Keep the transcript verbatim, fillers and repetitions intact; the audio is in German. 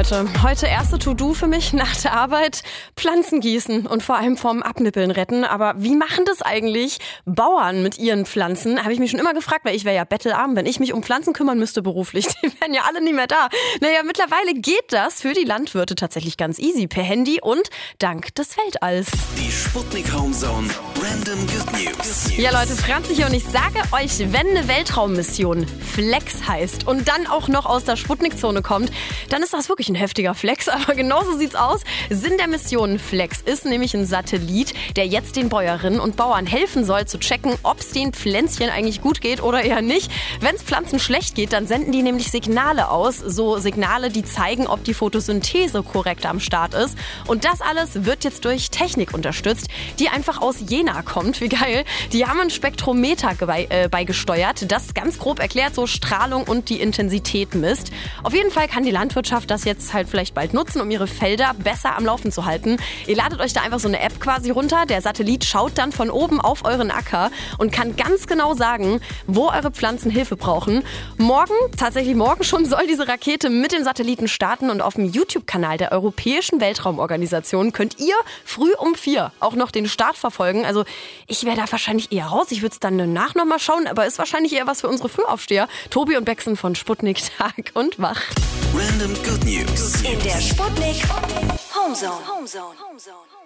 Leute, heute erste To-Do für mich nach der Arbeit, Pflanzen gießen und vor allem vom Abnippeln retten. Aber wie machen das eigentlich Bauern mit ihren Pflanzen? Habe ich mich schon immer gefragt, weil ich wäre ja bettelarm, wenn ich mich um Pflanzen kümmern müsste beruflich. Die wären ja alle nie mehr da. Naja, mittlerweile geht das für die Landwirte tatsächlich ganz easy per Handy und dank des Weltalls. Die Sputnik Homezone Random Good News. Ja Leute, Franzi hier und ich sage euch, wenn eine Weltraummission Flex heißt und dann auch noch aus der Sputnik-Zone kommt, dann ist das wirklich ein heftiger Flex. Aber genauso sieht's aus. Sinn der Mission Flex ist nämlich ein Satellit, der jetzt den Bäuerinnen und Bauern helfen soll zu checken, ob es den Pflänzchen eigentlich gut geht oder eher nicht. Wenn es Pflanzen schlecht geht, dann senden die nämlich Signale aus. So Signale, die zeigen, ob die Photosynthese korrekt am Start ist. Und das alles wird jetzt durch Technik unterstützt, die einfach aus Jena kommt. Wie geil. Die haben ein Spektrometer bei, äh, beigesteuert, das ganz grob erklärt so Strahlung und die Intensität misst. Auf jeden Fall kann die Landwirtschaft das jetzt halt vielleicht bald nutzen, um ihre Felder besser am Laufen zu halten. Ihr ladet euch da einfach so eine App quasi runter. Der Satellit schaut dann von oben auf euren Acker und kann ganz genau sagen, wo eure Pflanzen Hilfe brauchen. Morgen, tatsächlich morgen schon, soll diese Rakete mit den Satelliten starten und auf dem YouTube-Kanal der Europäischen Weltraumorganisation könnt ihr früh um vier auch noch den Start verfolgen. Also ich wäre da wahrscheinlich eher raus. Ich würde es dann danach nochmal schauen, aber ist wahrscheinlich eher was für unsere Frühaufsteher. Tobi und Bexen von Sputnik Tag und Wach. Random Good News. In der Sputnik Homezone. Homezone. Homezone.